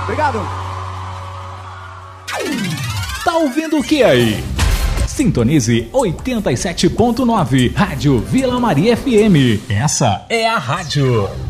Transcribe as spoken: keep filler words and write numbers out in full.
Obrigado. Tá ouvindo o que aí? Sintonize oitenta e sete ponto nove, Rádio Vila Maria F M. Essa é a rádio.